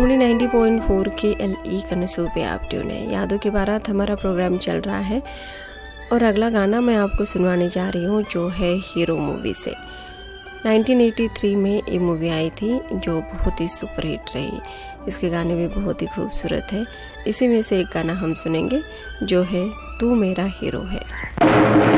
शिरोमणि 90.4 KLE कनसू पे आप tune है। यादों की बारात हमारा प्रोग्राम चल रहा है और अगला गाना मैं आपको सुनवाने जा रही हूँ जो है हीरो मूवी से। 1983 में ये मूवी आई थी जो बहुत ही सुपरहिट रही। इसके गाने भी बहुत ही खूबसूरत है। इसी में से एक गाना हम सुनेंगे जो है तू मेरा हीरो है।